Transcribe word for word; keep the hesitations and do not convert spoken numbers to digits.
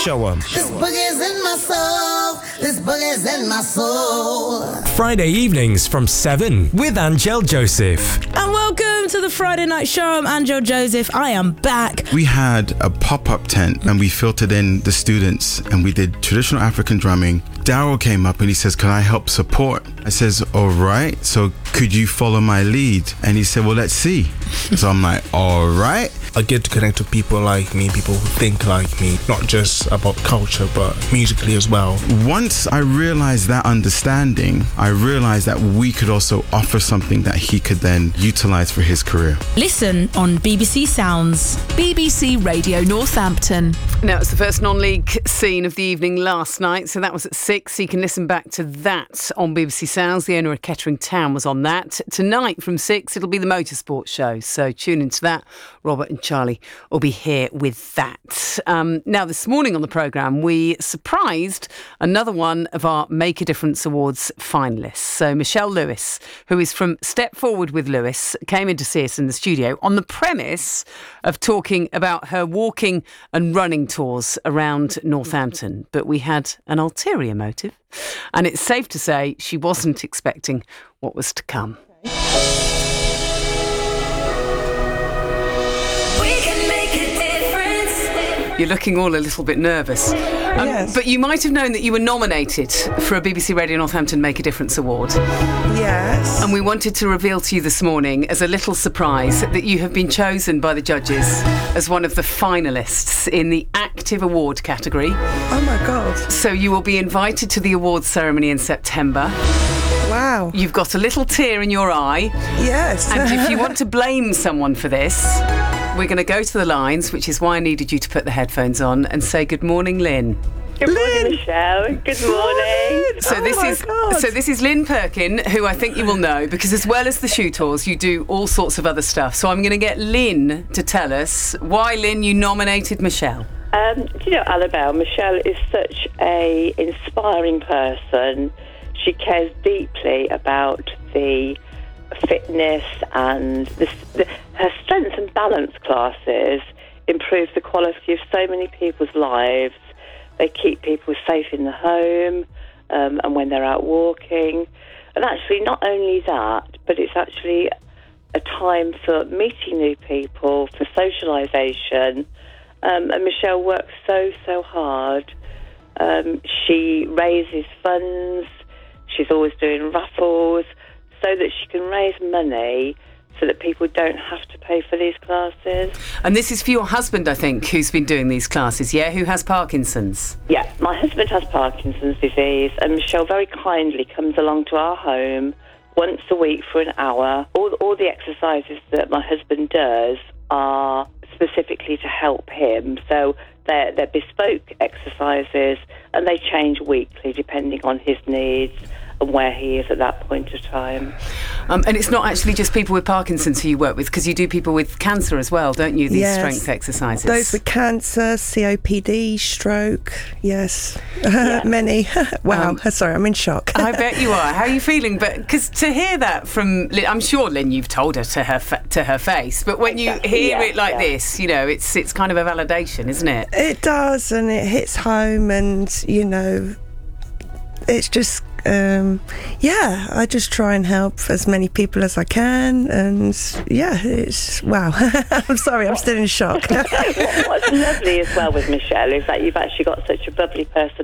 Show 'em. This boogie's in my soul. This boogie's in my soul. Friday evenings from seven with Angel Joseph. And welcome to the Friday Night Show. I'm Angel Joseph. I am back. We had a pop-up tent and we filtered in the students and we did traditional African drumming. Daryl came up and he says, can I help support? I says, all right, so could you follow my lead? And he said, well, let's see. So I'm like, all right. I get to connect with people like me, people who think like me, not just about culture, but musically as well. Once I realized that understanding, I realized that we could also offer something that he could then utilize for his career. Listen on B B C Sounds. B B C Radio Northampton. Now, it's the first non-league scene of the evening last night, so that was at six. You can listen back to that on B B C Sounds. The owner of Kettering Town was on that. Tonight from six, it'll be the motorsport show, so tune into that. Robert and Charlie will be here with that. Um, now, this morning on the programme, we surprised another one of our Make a Difference Awards finalists. So Michelle Lewis, who is from Step Forward with Lewis, came in to see us in the studio on the premise of talking about her walking and running tours around Northampton. But we had an ulterior motive, and it's safe to say she wasn't expecting what was to come. You're looking all a little bit nervous. Um, Yes. But you might have known that you were nominated for a B B C Radio Northampton Make a Difference Award. Yes. And we wanted to reveal to you this morning, as a little surprise, that you have been chosen by the judges as one of the finalists in the Active Award category. Oh my God. So you will be invited to the awards ceremony in September. Wow. You've got a little tear in your eye. Yes. And if you want to blame someone for this, we're going to go to the lines, which is why I needed you to put the headphones on and say good morning, Lynn. Good morning, Michelle. Good morning. So Oh this my is God. so this is Lynn Perkin, who I think you will know, because as well as the shoe tours, you do all sorts of other stuff. So I'm going to get Lynn to tell us why, Lynn, you nominated Michelle. Um, do you know, Annabelle, Michelle is such a inspiring person. She cares deeply about the fitness and the, the, her strength and balance classes improve the quality of so many people's lives. They keep people safe in the home um, and when they're out walking. And actually, not only that, but it's actually a time for meeting new people, for socialisation. Um, and Michelle works so, so hard. Um, she raises funds. She's always doing raffles so that she can raise money so that people don't have to pay for these classes. And this is for your husband, I think, who's been doing these classes, yeah? Who has Parkinson's? Yeah, my husband has Parkinson's disease, and Michelle very kindly comes along to our home once a week for an hour. All, all the exercises that my husband does are specifically to help him. So they're, they're bespoke exercises, and they change weekly depending on his needs and where he is at that point of time. Um, and it's not actually just people with Parkinson's who you work with, because you do people with cancer as well, don't you, these Yes. strength exercises? Those with cancer, C O P D, stroke, yes, many. Wow, Um, sorry, I'm in shock. I bet you are. How are you feeling? But because to hear that from Lynn, I'm sure, Lynn, you've told her to her fa- to her face, but when you Exactly, hear yeah, it like yeah. this, you know, it's it's kind of a validation, isn't it? It does, and it hits home, and, you know, it's just, um, yeah, I just try and help as many people as I can, and yeah, it's, wow. I'm sorry, I'm still in shock. What's lovely as well with Michelle is that you've actually got such a bubbly person